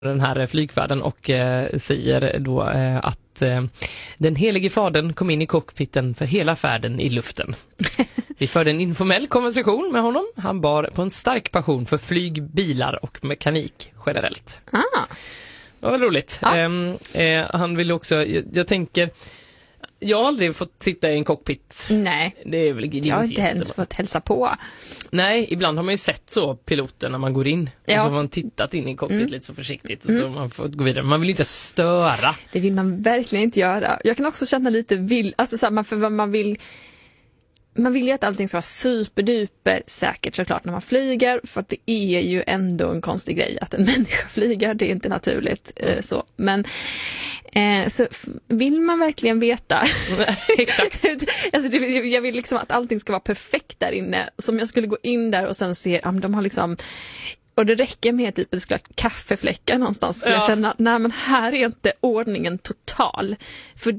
den här flygfärden och säger då att den helige fadern kom in i cockpiten för hela färden i luften. Vi förde en informell konversation med honom. Han bar på en stark passion för flyg, bilar och mekanik generellt. Det var roligt. Han vill också, jag tänker, jag har aldrig fått sitta i en cockpit. Nej, det är väl jag har inte ens fått hälsa på. Nej, ibland har man ju sett så piloten när man går in. Och så har man tittat in i cockpit lite så försiktigt. Och så man får gå vidare. Man vill ju inte störa. Det vill man verkligen inte göra. Jag kan också känna lite man vill ju att allting ska vara superduper säkert såklart när man flyger, för att det är ju ändå en konstig grej att en människa flyger, det är inte naturligt så. Men så vill man verkligen veta. Exakt. Alltså, jag vill liksom att allting ska vara perfekt där inne, som jag skulle gå in där och sen se om de har liksom, och det räcker med typ ett kaffefläckar någonstans. Jag känna, nej men här är inte ordningen total. För